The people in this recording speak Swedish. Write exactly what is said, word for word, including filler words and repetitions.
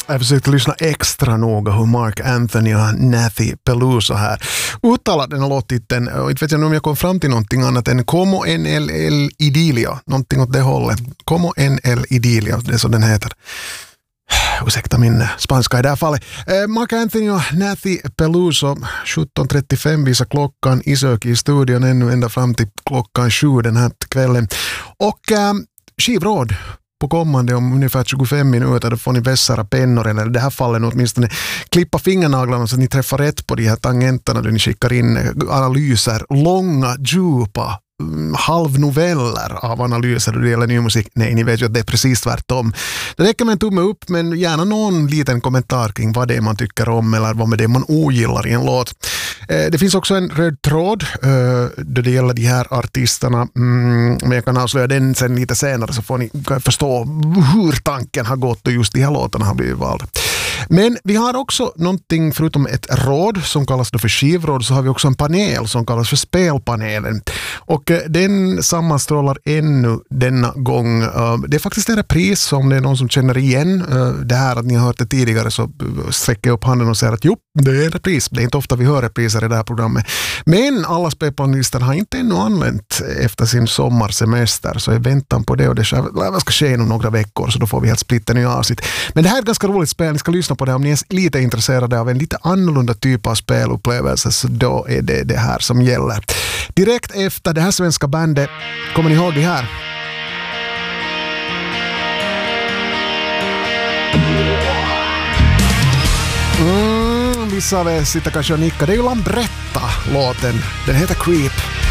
Jag försökte lyssna extra noga hur Mark Anthony och Nathy Peluso här uttalar den här låttiteln. Och inte vet jag om jag kom fram till någonting annat än Como en el, el idilio. Någonting åt det hållet. Como en el idilio, det är så den heter. Ursäkta min spanska i det här fallet. Eh, Mark Anthony och Nathy Peluso, sjutton trettiofem visar klockan, Isök i studion ännu ända fram till klockan sju den här kvällen. Och eh, skivråd på kommande om ungefär tjugofem minuter, då får ni vässara pennor, eller i det här fallet åtminstone klippa fingernaglarna så att ni träffar rätt på de här tangenterna då ni skickar in analyser, långa, djupa halvnoveller av analyser då det gäller ny musik. Nej, ni vet ju att det är precis tvärtom. Det räcker med en tumme upp, men gärna någon liten kommentar kring vad det är man tycker om eller vad det är man ogillar i en låt. Eh, det finns också en röd tråd eh, då det gäller de här artisterna, mm, men jag kan avslöja den sen lite senare så får ni förstå hur tanken har gått och just de här låtarna har blivit valda. Men vi har också någonting förutom ett råd som kallas då för skivråd, så har vi också en panel som kallas för spelpanelen. Och eh, den sammanstrålar ännu denna gång. Uh, det är faktiskt en repris, som det är någon som känner igen uh, det här att ni har hört det tidigare, så uh, sträcker jag upp handen och säger att jo, det är en repris. Det är inte ofta vi hör repriser i det här programmet. Men alla spelpanelister har inte ännu anlänt efter sin sommarsemester, så i väntan på det, och det ska, ska ske inom några veckor, så då får vi helt splitta nya avsnitt. Men det här är ett ganska roligt spel, ni ska lyssna på det om ni är lite intresserade av en lite annorlunda typ av spelupplevelse, så då är det det här som gäller. Direkt efter det här svenska bandet, kommer ni ihåg det här? Mm, vissa av er sitter kanske och nickar. Det är ju Lambretta-låten. Den heter Creep.